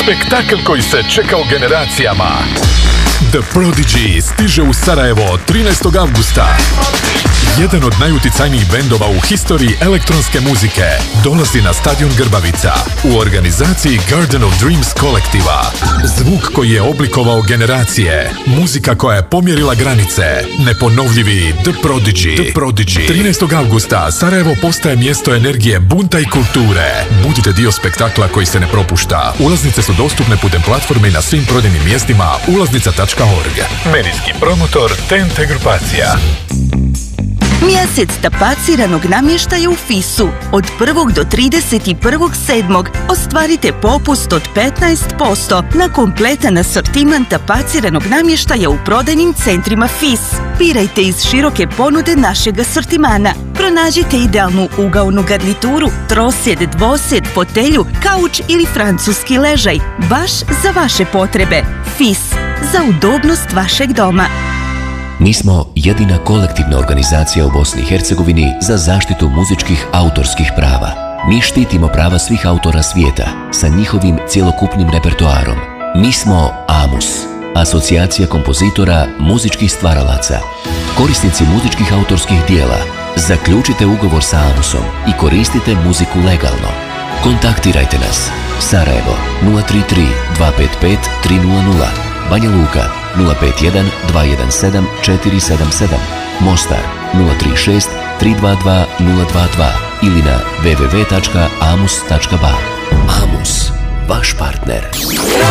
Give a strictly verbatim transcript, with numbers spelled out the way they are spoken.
Spektakl koji se čekao generacijama. The Prodigy stiže u Sarajevo trinaestog avgusta. Jedan od najuticajnijih bendova u historiji elektronske muzike dolazi na stadion Grbavica u organizaciji Garden of Dreams kolektiva. Zvuk koji je oblikovao generacije, muzika koja je pomjerila granice, neponovljivi The Prodigy. The Prodigy. trinaestog avgusta Sarajevo postaje mjesto energije, bunta i kulture. Budite dio spektakla koji se ne propušta. Ulaznice su dostupne putem platforme na svim prodajnim mjestima ulaznica tačka org. Medijski promotor T N T grupacija. Mjesec tapaciranog namještaja u Fisu. Od prvog do trideset prvog sedmog ostvarite popust od petnaest posto na kompletan asortiman tapaciranog namještaja u prodajnim centrima Fis. Birajte iz široke ponude našeg asortimana. Pronađite idealnu ugaonu garnituru, trosjed, dvosjed, fotelju, kauč ili francuski ležaj. Baš za vaše potrebe. Fis. Za udobnost vašeg doma. Mi smo jedina kolektivna organizacija u Bosni i Hercegovini za zaštitu muzičkih autorskih prava. Mi štitimo prava svih autora svijeta sa njihovim cjelokupnim repertoarom. Mi smo AMUS, Asocijacija kompozitora muzičkih stvaralaca. Korisnici muzičkih autorskih dijela, zaključite ugovor sa AMUSom i koristite muziku legalno. Kontaktirajte nas. Sarajevo nula tri tri dva pet pet tri nula nula, Banja Luka nula pet jedan dva jedan sedam četiri sedam sedam, Mostar nula tri šest tri dva dva nula dva dva ili na w w w tačka amus tačka ba. AMUS, vaš partner.